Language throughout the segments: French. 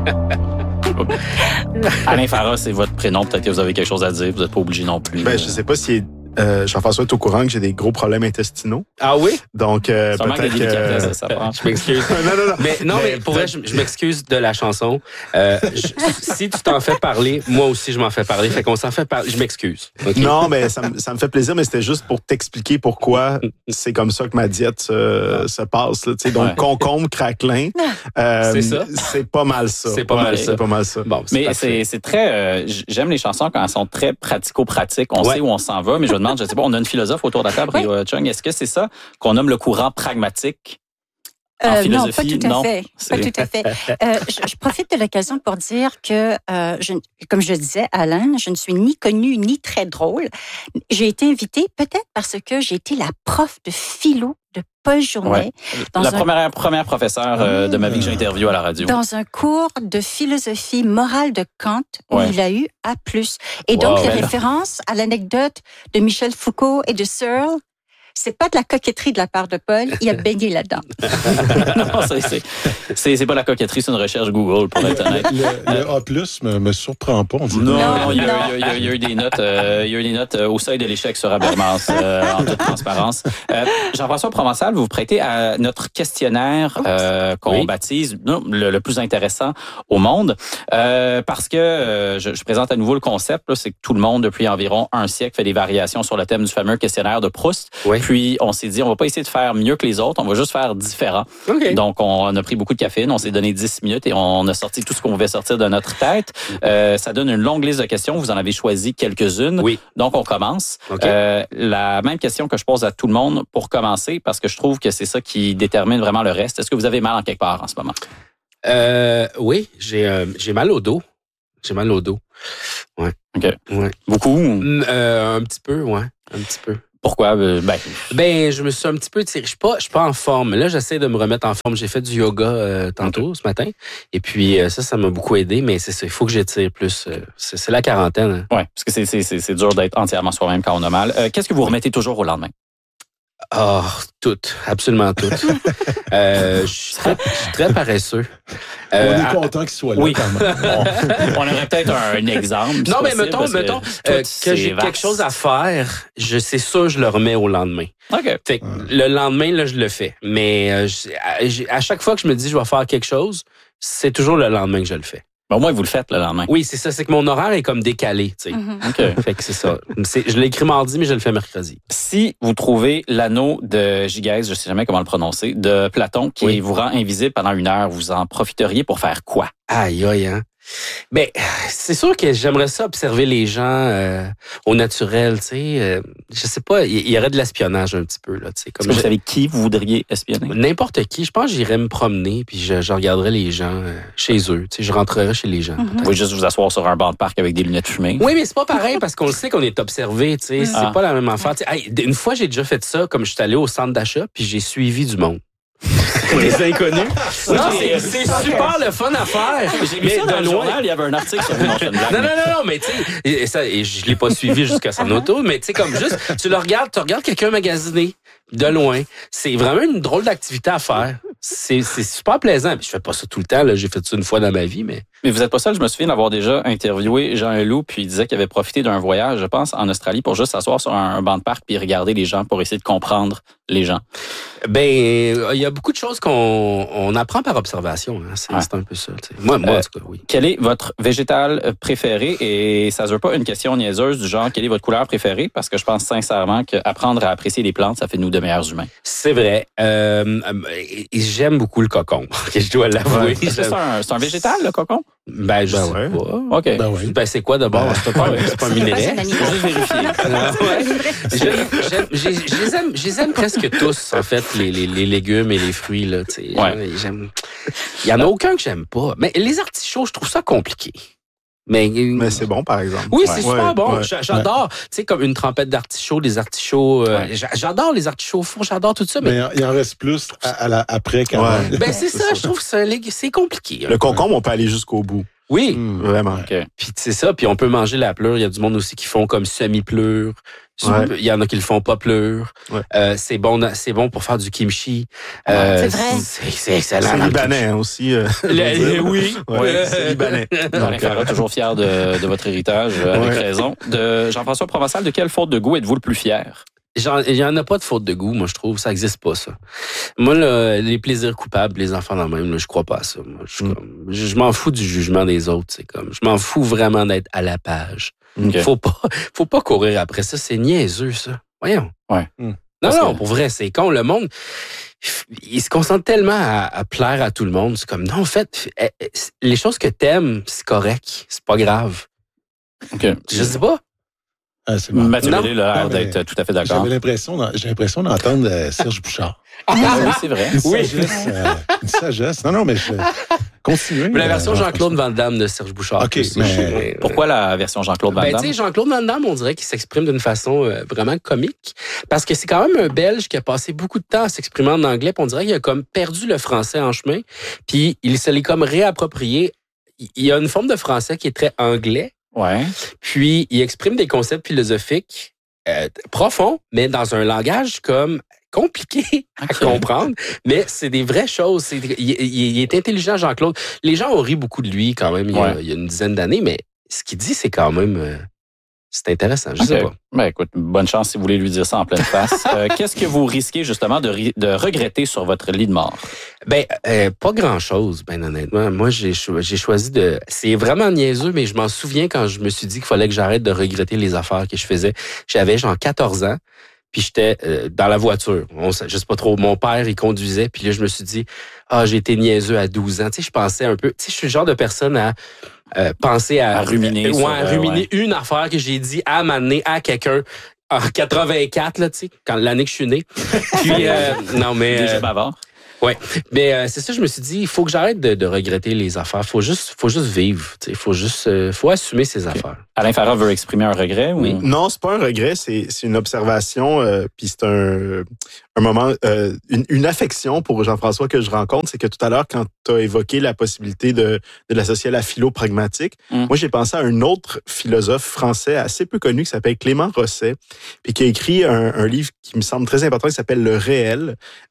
Alain Farah, c'est votre prénom. Peut-être que vous avez quelque chose à dire. Vous n'êtes pas obligé non plus. Je sais pas si Jean-François est au courant que j'ai des gros problèmes intestinaux. Ah oui? Donc, peut-être que... ça prend. Je m'excuse. Mais pour vrai, je m'excuse de la chanson. Si tu t'en fais parler, moi aussi, je m'en fais parler. Fait qu'on s'en fait parler. Je m'excuse. Okay? Non, mais ça me fait plaisir, mais c'était juste pour t'expliquer pourquoi c'est comme ça que ma diète se passe. Là, donc, concombre, craquelin, c'est ça? C'est pas mal ça. C'est pas mal ça. C'est pas mal ça. Bon, mais c'est très... j'aime les chansons quand elles sont très pratico-pratiques. On sait où on s'en va, mais je me demande, je sais pas, on a une philosophe autour de la table, Rio Chung. Est-ce que c'est ça qu'on nomme le courant pragmatique en philosophie? Non, pas tout à fait. Je profite de l'occasion pour dire que, comme je disais, Alain, je ne suis ni connue ni très drôle. J'ai été invitée peut-être parce que j'ai été la prof de philo de Paul Journet. La première professeure de ma vie que j'ai interviewée à la radio. Dans un cours de philosophie morale de Kant où il a eu A+. Et donc, les références à l'anecdote de Michel Foucault et de Searle, c'est pas de la coquetterie de la part de Paul, il a baigné là-dedans. Non, c'est pas la coquetterie, c'est une recherche Google, pour être honnête. Le A+, me surprend pas. Non, il y a eu des notes, au seuil de l'échec sur Habermas, en toute transparence. Jean-François Provençal, vous vous prêtez à notre questionnaire qu'on baptise le plus intéressant au monde, parce que je présente à nouveau le concept, là, c'est que tout le monde, depuis environ un siècle, fait des variations sur le thème du fameux questionnaire de Proust. Oui. Puis, on s'est dit, on va pas essayer de faire mieux que les autres, on va juste faire différent. Okay. Donc, on a pris beaucoup de caféine, on s'est donné 10 minutes et on a sorti tout ce qu'on pouvait sortir de notre tête. Ça donne une longue liste de questions. Vous en avez choisi quelques-unes. Oui. Donc, on commence. Okay. La même question que je pose à tout le monde pour commencer, parce que je trouve que c'est ça qui détermine vraiment le reste. Est-ce que vous avez mal en quelque part en ce moment? Oui, j'ai mal au dos. J'ai mal au dos. Ouais. OK. Ouais. Beaucoup? Un petit peu, ouais. Un petit peu. Pourquoi? Je me suis un petit peu tiré. Je suis pas en forme. Là, j'essaie de me remettre en forme. J'ai fait du yoga tantôt, ce matin. Et puis, ça m'a beaucoup aidé. Mais c'est ça, il faut que j'étire plus. C'est la quarantaine. Hein. Oui, parce que c'est dur d'être entièrement soi-même quand on a mal. Qu'est-ce que vous remettez toujours au lendemain? Oh, tout. Absolument tout. Je suis très paresseux. On est content qu'il soit là, quand même. On aurait peut-être un exemple. Non, mais mettons que j'ai quelque chose à faire, c'est sûr je le remets au lendemain. OK. Fait que le lendemain, là, je le fais. Mais à chaque fois que je me dis je vais faire quelque chose, c'est toujours le lendemain que je le fais. Ben, au moins, vous le faites le lendemain. Oui, c'est ça. C'est que mon horaire est comme décalé. Tu sais. OK. Fait que c'est ça. Je l'ai écrit mardi, mais je le fais mercredi. Si vous trouvez l'anneau de Gygès, je sais jamais comment le prononcer, de Platon, qui vous rend invisible pendant 1 heure, vous en profiteriez pour faire quoi? Aïe, hein? Ben, c'est sûr que j'aimerais ça observer les gens au naturel, tu sais. Je sais pas, il y aurait de l'espionnage un petit peu, là, tu sais. Comme vous savez qui vous voudriez espionner? N'importe qui. Je pense que j'irais me promener, puis je regarderais les gens chez eux, tu sais. Je rentrerais chez les gens. Vous pouvez juste vous asseoir sur un banc de parc avec des lunettes fumées. Oui, mais c'est pas pareil, parce qu'on le sait qu'on est observé, tu sais. C'est pas la même affaire. Une fois, j'ai déjà fait ça, comme je suis allé au centre d'achat, puis j'ai suivi du monde. Les inconnus. Non, c'est super le fun à faire. J'ai vu ça dans le journal, il y avait un article sur vous. Non, mais tu sais, je l'ai pas suivi jusqu'à son auto, mais tu sais, comme juste, tu regardes quelqu'un magasiner de loin. C'est vraiment une drôle d'activité à faire. C'est super plaisant. Je fais pas ça tout le temps, là. J'ai fait ça une fois dans ma vie, mais... Mais vous êtes pas seul. Je me souviens d'avoir déjà interviewé Jean Leloup, puis il disait qu'il avait profité d'un voyage, je pense, en Australie, pour juste s'asseoir sur un banc de parc puis regarder les gens pour essayer de comprendre les gens. Ben, il y a beaucoup de choses qu'on apprend par observation. Hein. C'est un peu ça. T'sais. Moi, en tout cas, oui. Quel est votre végétal préféré? Et ça ne veut pas une question niaiseuse du genre, quelle est votre couleur préférée? Parce que je pense sincèrement qu'apprendre à apprécier les plantes, ça fait nous de meilleurs humains. C'est vrai. J'aime beaucoup le cocon. Je dois l'avouer. C'est un végétal, le cocon? Ben, je sais pas. OK. Ben, c'est quoi d'abord? C'est pas un minéral. Je les aime presque tous, en fait, les légumes et les fruits, là. J'aime. Il y en a aucun que j'aime pas. Mais les artichauts, je trouve ça compliqué. Mais c'est bon, par exemple. Oui, c'est super bon. J'adore, tu sais, comme une trempette d'artichauts, des artichauts. J'adore les artichauts fours, j'adore tout ça. Mais il en reste plus après quand même. Ben, c'est ça, je trouve que c'est compliqué. Le concombre, on peut aller jusqu'au bout. Oui. Vraiment. Okay. Puis c'est ça, puis on peut manger la pleure. Il y a du monde aussi qui font comme semi-pleure. Il y en a qui le font pas pleure. Ouais. C'est bon pour faire du kimchi. C'est vrai. C'est excellent. C'est libanais aussi. Oui. Ouais, c'est libanais. Alain Farah, toujours fier de votre héritage, avec raison. De Jean-François Provençal, de quelle faute de goût êtes-vous le plus fier? Il y en a pas de faute de goût, moi, je trouve. Ça existe pas, ça. Moi, là, les plaisirs coupables, les enfants dans le même, là, je crois pas à ça. Moi, je m'en fous du jugement des autres. C'est comme, je m'en fous vraiment d'être à la page. Okay. Faut pas courir après ça. C'est niaiseux, ça. Voyons. Ouais. Non, pour vrai, c'est con. Le monde, il se concentre tellement à plaire à tout le monde. C'est comme, non, en fait, les choses que t'aimes, c'est correct. C'est pas grave. Okay. Je sais pas. Ah, c'est bon. Mathieu Bellil a l'air d'être tout à fait d'accord. J'ai l'impression d'entendre Serge Bouchard. Oui, c'est vrai. Une sagesse. Non, mais continuez. La version Jean-Claude Van Damme de Serge Bouchard. OK, mais pourquoi la version Jean-Claude Van Damme? Tu sais, Jean-Claude Van Damme, on dirait qu'il s'exprime d'une façon vraiment comique. Parce que c'est quand même un Belge qui a passé beaucoup de temps à s'exprimer en anglais. Puis on dirait qu'il a comme perdu le français en chemin. Puis il se l'est comme réapproprié. Il y a une forme de français qui est très anglais. Ouais. Puis, il exprime des concepts philosophiques profonds, mais dans un langage comme compliqué à comprendre. Mais c'est des vraies choses. Il est intelligent, Jean-Claude. Les gens ont ri beaucoup de lui quand même il y a une dizaine d'années, mais ce qu'il dit, c'est quand même... c'est intéressant, je sais pas. Ben écoute, bonne chance si vous voulez lui dire ça en pleine face. Qu'est-ce que vous risquez justement de regretter sur votre lit de mort? Pas grand-chose, honnêtement. Moi, j'ai choisi de... C'est vraiment niaiseux, mais je m'en souviens quand je me suis dit qu'il fallait que j'arrête de regretter les affaires que je faisais. J'avais genre 14 ans, puis j'étais dans la voiture. Je sais pas trop, mon père, il conduisait, puis là, je me suis dit, j'ai été niaiseux à 12 ans. Tu sais, je pensais un peu... Tu sais, je suis le genre de personne à... penser à ruminer, une affaire que j'ai dit à m'amener à quelqu'un en 84 là, tu sais, l'année que je suis né. Puis non mais déjà bavard. Ouais, mais c'est ça, je me suis dit, il faut que j'arrête de regretter les affaires. Faut juste vivre, tu sais, faut assumer ses affaires. Alain Farah veut exprimer un regret? Oui. Ou... Non, c'est pas un regret, c'est une observation, puis c'est un moment, une affection pour Jean-François que je rencontre, c'est que tout à l'heure, quand tu as évoqué la possibilité de l'associer à la philo pragmatique, moi j'ai pensé à un autre philosophe français assez peu connu qui s'appelle Clément Rosset, puis qui a écrit un livre qui me semble très important, qui s'appelle Le Réel,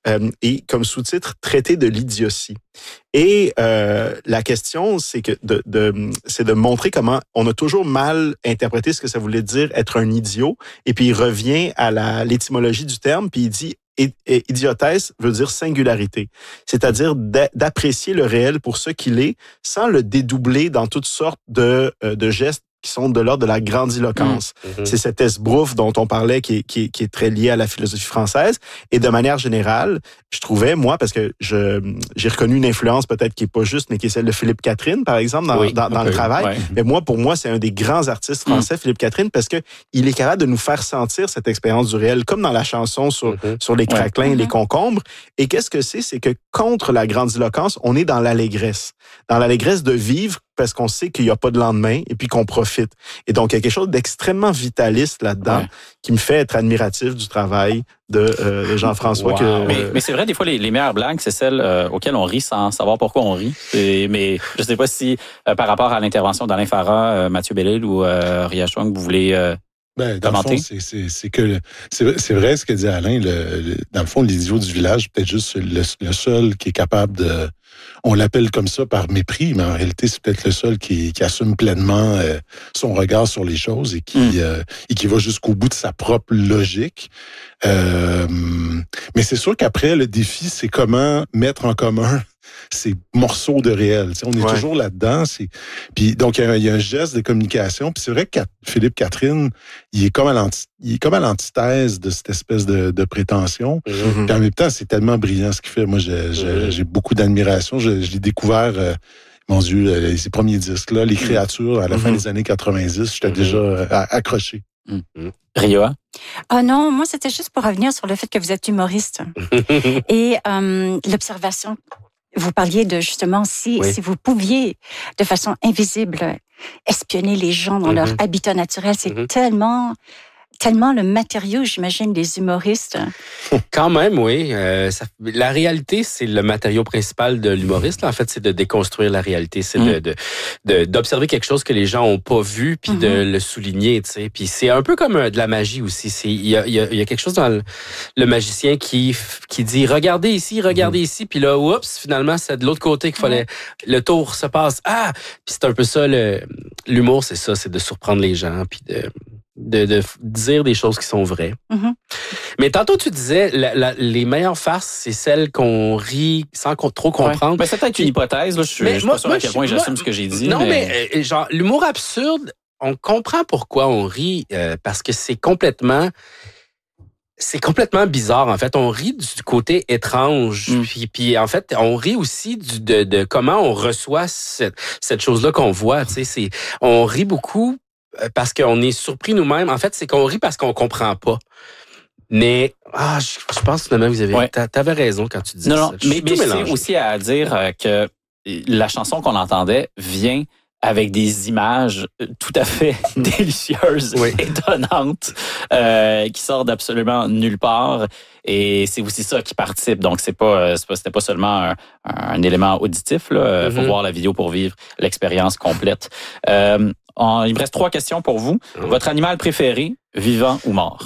et comme sous-titre Traité de l'idiotie. Et la question, c'est que c'est de montrer comment on a toujours mal interprété ce que ça voulait dire être un idiot. Et puis il revient à l'étymologie du terme, puis il dit idiotesse veut dire singularité, c'est-à-dire d'apprécier le réel pour ce qu'il est, sans le dédoubler dans toutes sortes de gestes qui sont de l'ordre de la grandiloquence. C'est cet esbrouf dont on parlait qui est très lié à la philosophie française. Et de manière générale, je trouvais, moi, parce que j'ai reconnu une influence peut-être qui est pas juste, mais qui est celle de Philippe Catherine, par exemple, dans le travail. Ouais. Mais pour moi, c'est un des grands artistes français, Philippe Catherine, parce que il est capable de nous faire sentir cette expérience du réel, comme dans la chanson sur les craquelins, les concombres. Et qu'est-ce que c'est? C'est que contre la grandiloquence, on est dans l'allégresse. Dans l'allégresse de vivre parce qu'on sait qu'il n'y a pas de lendemain et puis qu'on profite. Et donc, il y a quelque chose d'extrêmement vitaliste là-dedans qui me fait être admiratif du travail de Jean-François. Wow. Mais c'est vrai, des fois, les meilleures blagues, c'est celles auxquelles on rit sans savoir pourquoi on rit. Mais je ne sais pas si, par rapport à l'intervention d'Alain Farah, Mathieu Bellil ou Ria Chuang, vous voulez... dans le fond, c'est vrai ce que dit Alain. Dans le fond, l'idiot du village, peut-être juste le seul qui est capable de... On l'appelle comme ça par mépris, mais en réalité, c'est peut-être le seul qui assume pleinement son regard sur les choses et qui va jusqu'au bout de sa propre logique. Mais c'est sûr qu'après, le défi, c'est comment mettre en commun ces morceaux de réel. T'sais, on est toujours là-dedans. Puis donc, il y a un geste de communication. Puis c'est vrai que Philippe Catherine, il est comme à l'antithèse de cette espèce de prétention. Puis en même temps, c'est tellement brillant ce qu'il fait. Moi, j'ai beaucoup d'admiration. Je l'ai découvert... mon Dieu, ces premiers disques-là, Les Créatures, à la fin des années 90, j'étais déjà accroché. Ria? Ah non, moi, c'était juste pour revenir sur le fait que vous êtes humoriste. Et l'observation, vous parliez de justement, si vous pouviez, de façon invisible, espionner les gens dans leur habitat naturel, c'est tellement tellement le matériau, j'imagine, des humoristes. Quand même, oui. La réalité, c'est le matériau principal de l'humoriste. Là. En fait, c'est de déconstruire la réalité. C'est d'observer quelque chose que les gens ont pas vu, puis de le souligner. Tu sais. Puis c'est un peu comme de la magie aussi. Il y a quelque chose dans le magicien qui dit « Regardez ici, puis là, oups, finalement, c'est de l'autre côté qu'il fallait... Le tour se passe. Ah! » Puis c'est un peu ça, l'humour, c'est ça, c'est de surprendre les gens, puis de dire des choses qui sont vraies. Mais tantôt, tu disais, les meilleures farces, c'est celles qu'on rit sans trop comprendre. Ouais. Ben, c'est peut-être une hypothèse. Là. Je suis pas sûr à quel point j'assume ce que j'ai dit. Non, mais genre, l'humour absurde, on comprend pourquoi on rit, parce que c'est complètement bizarre, en fait. On rit du côté étrange. Puis en fait, on rit aussi de comment on reçoit cette chose-là qu'on voit. Tu sais, on rit beaucoup parce qu'on est surpris nous-mêmes. En fait, c'est qu'on rit parce qu'on comprend pas. Mais je pense finalement t'avais raison quand tu dis ça. Mais c'est aussi à dire que la chanson qu'on entendait vient avec des images tout à fait délicieuses, étonnantes, qui sortent d'absolument nulle part. Et c'est aussi ça qui participe. Donc, c'était pas seulement un élément auditif. Là. Faut voir la vidéo pour vivre l'expérience complète. Il me reste 3 questions pour vous. Votre animal préféré, vivant ou mort?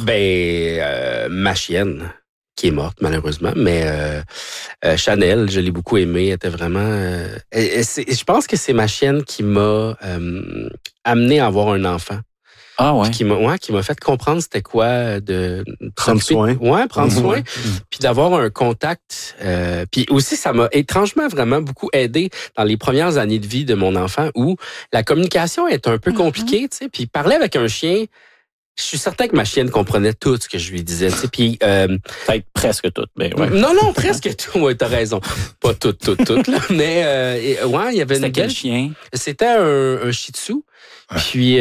Ma chienne, qui est morte malheureusement, mais Chanel, je l'ai beaucoup aimée, elle était vraiment... je pense que c'est ma chienne qui m'a amené à avoir un enfant. Ah ouais. Qui m'a fait comprendre c'était quoi de prendre soin. Ouais, prendre soin. Puis d'avoir un contact. Puis aussi, ça m'a étrangement vraiment beaucoup aidé dans les premières années de vie de mon enfant où la communication est un peu compliquée, tu sais. Puis parler avec un chien, je suis certain que ma chienne comprenait tout ce que je lui disais, tu sais. Puis peut-être presque tout, mais ouais. Non, presque tout. Ouais, t'as raison. Pas tout, là. Mais il y avait C'était quel chien? C'était un Shih Tzu. Puis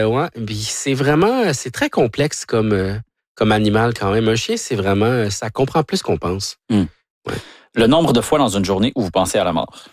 c'est très complexe comme animal quand même. Un chien, c'est vraiment, ça comprend plus qu'on pense. Ouais. Le nombre de fois dans une journée où vous pensez à la mort?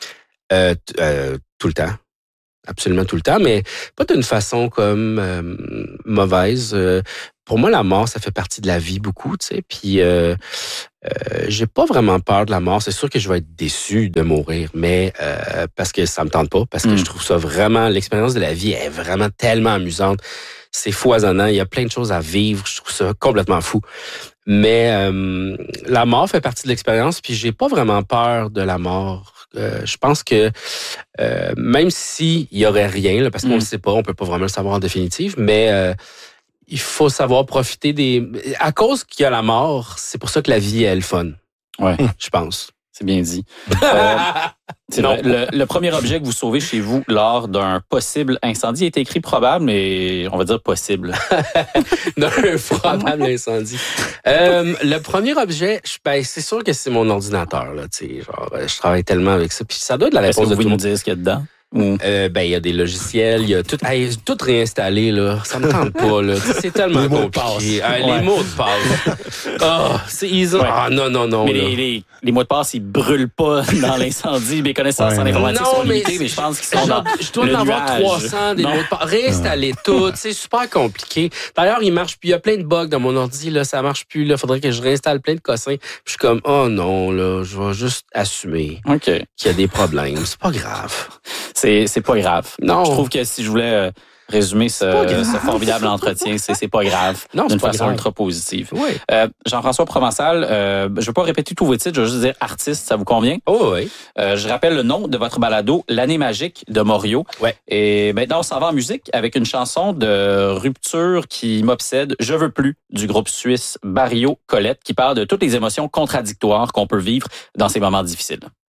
Tout le temps. Absolument tout le temps, mais pas d'une façon comme mauvaise. Pour moi, la mort, ça fait partie de la vie beaucoup, tu sais. Puis j'ai pas vraiment peur de la mort. C'est sûr que je vais être déçu de mourir, mais parce que ça me tente pas, parce que je trouve ça vraiment, l'expérience de la vie est vraiment tellement amusante. C'est foisonnant. Il y a plein de choses à vivre. Je trouve ça complètement fou. Mais la mort fait partie de l'expérience, puis j'ai pas vraiment peur de la mort. Je pense que même s'il y aurait rien, là, parce qu'on ne sait pas, on peut pas vraiment le savoir en définitive, mais il faut savoir profiter à cause qu'il y a la mort, c'est pour ça que la vie est le fun. Ouais, je pense. C'est bien dit. C'est vrai, le premier objet que vous sauvez chez vous lors d'un possible incendie est écrit probable, mais on va dire possible. D'un probable incendie. Le premier objet, c'est sûr que c'est mon ordinateur. Là, je travaille tellement avec ça. Puis ça doit être la réponse de tout le monde. Vous nous dire ce qu'il y a dedans? Il y a des logiciels, il y a tout réinstallé, là. Ça me tente pas, là. C'est tellement compliqué. Les mots de passe. C'est easy. Ouais. Non. Mais les mots de passe, ils brûlent pas dans l'incendie. Mes connaissances en informatique sont limitées, mais je pense qu'ils sont dans je dois en avoir 300 des mots de passe. Réinstaller tout. C'est super compliqué. D'ailleurs, il marche plus. Il y a plein de bugs dans mon ordi, là. Ça marche plus, là. Faudrait que je réinstalle plein de cossins. Puis je suis comme, oh non, là. Je vais juste assumer qu'il y a des problèmes. C'est pas grave. C'est pas grave. Non. Je trouve que si je voulais résumer ce formidable entretien, c'est pas grave. Non, d'une façon ultra positive. Oui. Jean-François Provençal, je vais pas répéter tous vos titres, je vais juste dire artiste, ça vous convient? Oh oui. Je rappelle le nom de votre balado, L'année magique de Morio. Ouais. Et maintenant, on s'en va en musique avec une chanson de rupture qui m'obsède, Je veux plus, du groupe suisse Barrio Colette, qui parle de toutes les émotions contradictoires qu'on peut vivre dans ces moments difficiles.